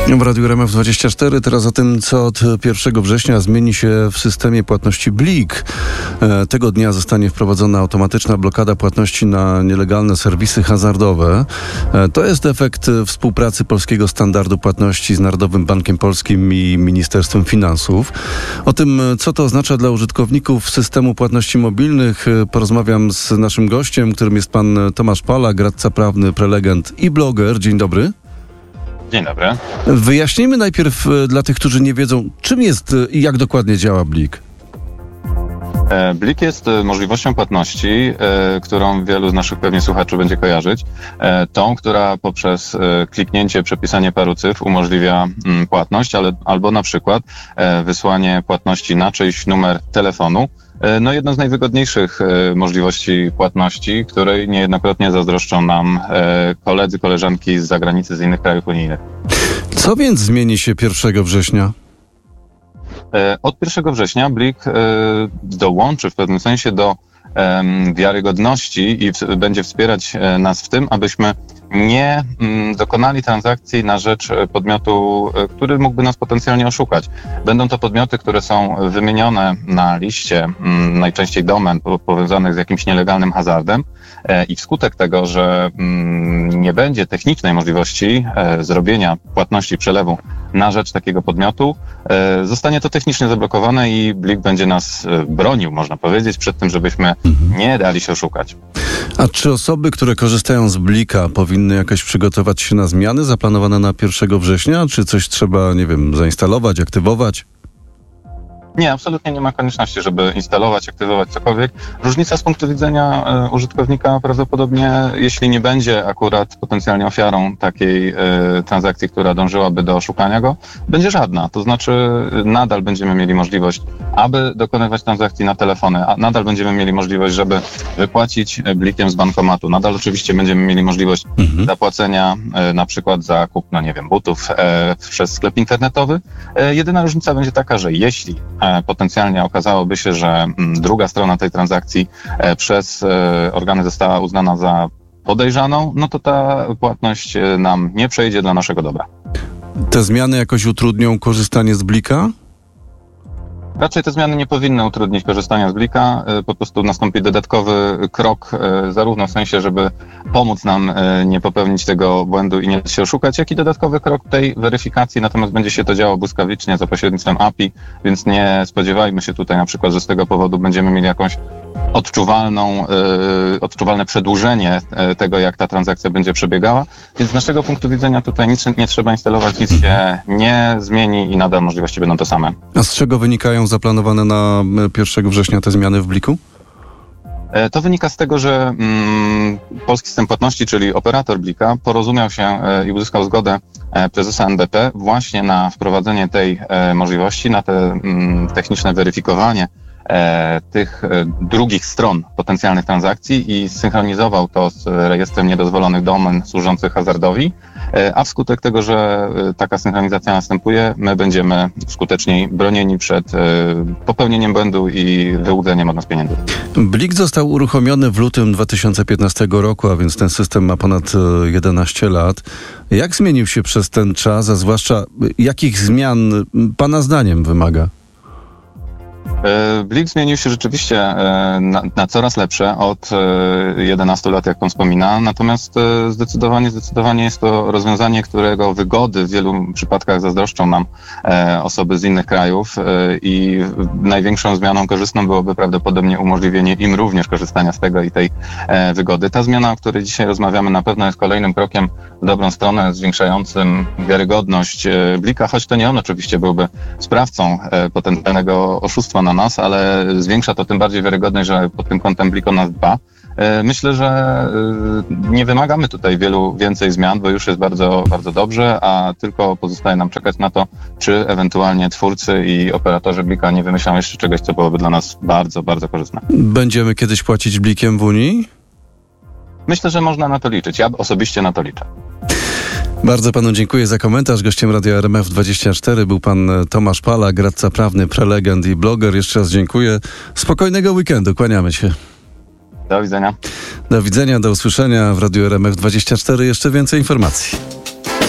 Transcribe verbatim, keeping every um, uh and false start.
W Radiu R M F dwadzieścia cztery teraz o tym, co od pierwszego września zmieni się w systemie płatności Blik. Tego dnia zostanie wprowadzona automatyczna blokada płatności na nielegalne serwisy hazardowe. To jest efekt współpracy Polskiego Standardu Płatności z Narodowym Bankiem Polskim i Ministerstwem Finansów. O tym, co to oznacza dla użytkowników systemu płatności mobilnych, porozmawiam z naszym gościem, którym jest pan Tomasz Palak, radca prawny, prelegent i bloger. Dzień dobry. Dzień dobry. Wyjaśnijmy najpierw dla tych, którzy nie wiedzą, czym jest i jak dokładnie działa Blik. Blik jest możliwością płatności, którą wielu z naszych pewnie słuchaczy będzie kojarzyć. Tą, która poprzez kliknięcie, przepisanie paru cyfr umożliwia płatność, ale, albo na przykład wysłanie płatności na czyjś numer telefonu. No jedno z najwygodniejszych możliwości płatności, której niejednokrotnie zazdroszczą nam koledzy, koleżanki z zagranicy, z innych krajów unijnych. Co więc zmieni się pierwszego września? Od pierwszego września Blik dołączy w pewnym sensie do wiarygodności i będzie wspierać nas w tym, abyśmy nie dokonali transakcji na rzecz podmiotu, który mógłby nas potencjalnie oszukać. Będą to podmioty, które są wymienione na liście najczęściej domen powiązanych z jakimś nielegalnym hazardem i wskutek tego, że nie będzie technicznej możliwości zrobienia płatności przelewu na rzecz takiego podmiotu, zostanie to technicznie zablokowane i Blik będzie nas bronił, można powiedzieć, przed tym, żebyśmy nie dali się oszukać. A czy osoby, które korzystają z Blika, powinny jakoś przygotować się na zmiany zaplanowane na pierwszego września? Czy coś trzeba, nie wiem, zainstalować, aktywować? Nie, absolutnie nie ma konieczności, żeby instalować, aktywować cokolwiek. Różnica z punktu widzenia e, użytkownika prawdopodobnie, jeśli nie będzie akurat potencjalnie ofiarą takiej e, transakcji, która dążyłaby do oszukania go, będzie żadna. To znaczy nadal będziemy mieli możliwość, aby dokonywać transakcji na telefony, a nadal będziemy mieli możliwość, żeby wypłacić blikiem z bankomatu. Nadal oczywiście będziemy mieli możliwość mhm. zapłacenia e, na przykład za kupno, nie wiem, butów e, przez sklep internetowy. E, jedyna różnica będzie taka, że jeśli potencjalnie okazałoby się, że druga strona tej transakcji przez organy została uznana za podejrzaną, no to ta płatność nam nie przejdzie dla naszego dobra. Te zmiany jakoś utrudnią korzystanie z Blika? Raczej te zmiany nie powinny utrudnić korzystania z Blika, po prostu nastąpi dodatkowy krok, zarówno w sensie, żeby pomóc nam nie popełnić tego błędu i nie dać się oszukać, jak i dodatkowy krok tej weryfikacji, natomiast będzie się to działo błyskawicznie za pośrednictwem A P I, więc nie spodziewajmy się tutaj na przykład, że z tego powodu będziemy mieli jakąś odczuwalną, yy, odczuwalne przedłużenie tego, jak ta transakcja będzie przebiegała, więc z naszego punktu widzenia tutaj nic nie trzeba instalować, nic się nie zmieni i nadal możliwości będą te same. A z czego wynikają zaplanowane na pierwszego września te zmiany w Bliku? To wynika z tego, że mm, Polski System Płatności, czyli operator Blika, porozumiał się e, i uzyskał zgodę e, prezesa N B P właśnie na wprowadzenie tej e, możliwości, na te mm, techniczne weryfikowanie e, tych e, drugich stron potencjalnych transakcji i synchronizował to z rejestrem niedozwolonych domen służących hazardowi, e, a wskutek tego, że e, taka synchronizacja następuje, my będziemy skuteczniej bronieni przed e, popełnieniem błędu i wyłudzeniem od nas pieniędzy. Blik został uruchomiony w lutym dwa tysiące piętnastego roku, a więc ten system ma ponad jedenaście lat. Jak zmienił się przez ten czas, a zwłaszcza jakich zmian pana zdaniem wymaga? Blik zmienił się rzeczywiście na, na coraz lepsze od jedenastu lat, jak pan wspomina, natomiast zdecydowanie, zdecydowanie jest to rozwiązanie, którego wygody w wielu przypadkach zazdroszczą nam osoby z innych krajów i największą zmianą korzystną byłoby prawdopodobnie umożliwienie im również korzystania z tego i tej wygody. Ta zmiana, o której dzisiaj rozmawiamy, na pewno jest kolejnym krokiem w dobrą stronę, zwiększającym wiarygodność Blika, choć to nie on oczywiście byłby sprawcą potencjalnego oszustwa na nas, ale zwiększa to tym bardziej wiarygodność, że pod tym kątem Blik o nas dba. Myślę, że nie wymagamy tutaj wielu więcej zmian, bo już jest bardzo, bardzo dobrze, a tylko pozostaje nam czekać na to, czy ewentualnie twórcy i operatorzy Blika nie wymyślą jeszcze czegoś, co byłoby dla nas bardzo, bardzo korzystne. Będziemy kiedyś płacić Blikiem w Unii? Myślę, że można na to liczyć. Ja osobiście na to liczę. Bardzo panu dziękuję za komentarz. Gościem Radia R M F dwadzieścia cztery był pan Tomasz Palak, radca prawny, prelegent i bloger. Jeszcze raz dziękuję. Spokojnego weekendu. Kłaniamy się. Do widzenia. Do widzenia, do usłyszenia w Radiu R M F dwadzieścia cztery. Jeszcze więcej informacji.